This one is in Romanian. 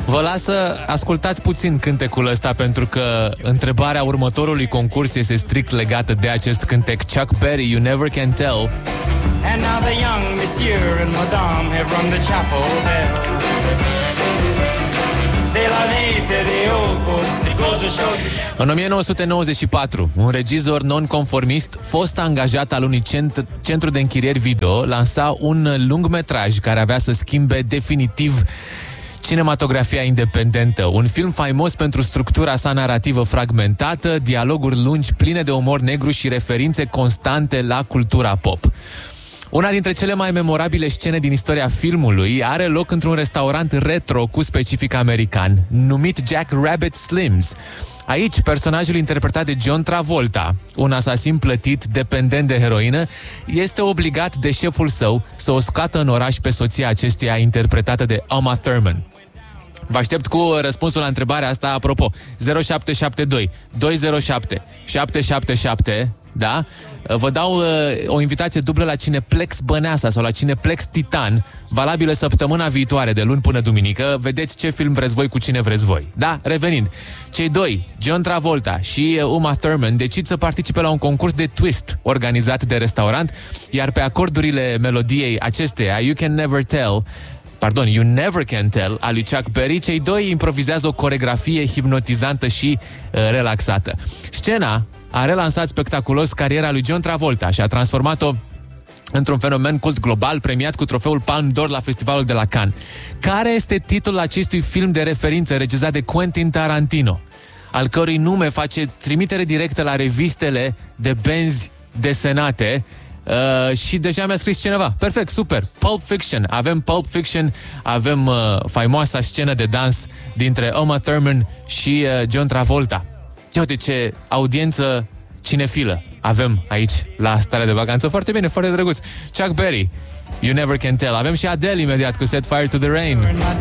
Vă las să ascultați puțin cântecul ăsta, pentru că întrebarea următorului concurs este strict legată de acest cântec. Chuck Berry, You Never Can Tell. And now the young monsieur and madame have rung the chapel bell. C'est la vie, c'est the old folks, it goes to show you. În 1994, un regizor non-conformist, fost angajat al unui centru de închirieri video, lansa un lungmetraj care avea să schimbe definitiv cinematografia independentă. Un film faimos pentru structura sa narrativă fragmentată, dialoguri lungi, pline de umor negru și referințe constante la cultura pop. Una dintre cele mai memorabile scene din istoria filmului are loc într-un restaurant retro cu specific american, numit Jack Rabbit Slims. Aici, personajul interpretat de John Travolta, un asasin plătit, dependent de heroină, este obligat de șeful său să o scoată în oraș pe soția acestuia, interpretată de Uma Thurman. Vă aștept cu răspunsul la întrebarea asta, apropo, 0772 207 777, da? Vă dau o invitație dublă la Cineplex Băneasa sau la Cineplex Titan, valabilă săptămâna viitoare, de luni până duminică. Vedeți ce film vreți voi cu cine vreți voi. Da? Revenind, cei doi, John Travolta și Uma Thurman, decid să participe la un concurs de twist organizat de restaurant, iar pe acordurile melodiei acesteia, You Never Can Tell, a lui Chuck Berry, cei doi improvizează o coregrafie hipnotizantă și relaxată. Scena a relansat spectaculos cariera lui John Travolta și a transformat-o într-un fenomen cult global, premiat cu trofeul Palme d'Or la Festivalul de la Cannes. Care este titlul acestui film de referință regizat de Quentin Tarantino, al cărui nume face trimitere directă la revistele de benzi desenate? Și deja mi-a scris cineva. Perfect, super. Pulp Fiction. Avem Pulp Fiction, avem faimoasa scenă de dans dintre Uma Thurman și John Travolta. Uite ce audiență cinefilă avem aici la Starea de Vacanță. Foarte bine, foarte drăguț. Chuck Berry, You Never Can Tell. Avem și Adele imediat cu Set Fire to the Rain.